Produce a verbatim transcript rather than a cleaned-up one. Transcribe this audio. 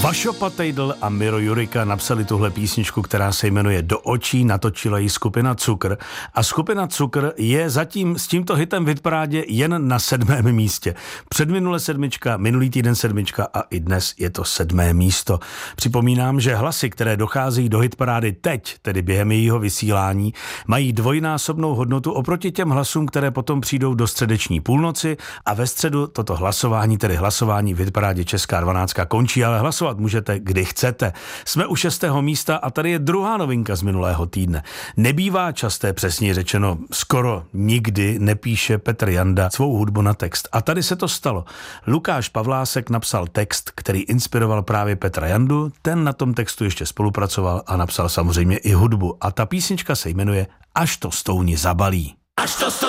Vašo Patejdl a Miro Jurika napsali tuhle písničku, která se jmenuje Do očí, natočila ji skupina Cukr. A skupina Cukr je zatím s tímto hitem v hitparádě jen na sedmém místě. Předminule sedmička, minulý týden sedmička a i dnes je to sedmé místo. Připomínám, že hlasy, které docházejí do hitparády teď, tedy během jejího vysílání, mají dvojnásobnou hodnotu oproti těm hlasům, které potom přijdou do středeční půlnoci a ve středu toto hlasování, tedy hlasování v hitparádě Česká dvanáctka končí, ale hlasovat můžete, kdy chcete. Jsme u šestého místa a tady je druhá novinka z minulého týdne. Nebývá časté, přesně řečeno, skoro nikdy nepíše Petr Janda svou hudbu na text. A tady se to stalo. Lukáš Pavlásek napsal text, který inspiroval právě Petra Jandu, ten na tom textu ještě spolupracoval a napsal samozřejmě i hudbu. A ta písnička se jmenuje Až to stouni zabalí. Až to